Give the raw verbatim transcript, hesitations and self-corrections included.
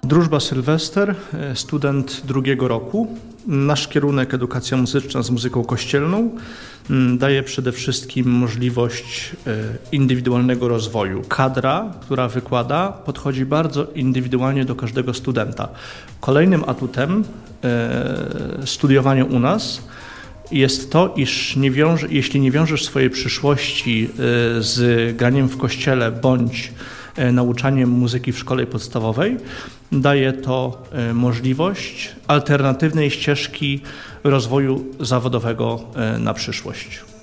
Drużba Sylwester, student drugiego roku. Nasz kierunek edukacja muzyczna z muzyką kościelną daje przede wszystkim możliwość indywidualnego rozwoju. Kadra, która wykłada, podchodzi bardzo indywidualnie do każdego studenta. Kolejnym atutem studiowania u nas jest to, iż nie wiąże, jeśli nie wiążesz swojej przyszłości z graniem w kościele bądź nauczaniem muzyki w szkole podstawowej, daje to możliwość alternatywnej ścieżki rozwoju zawodowego na przyszłość.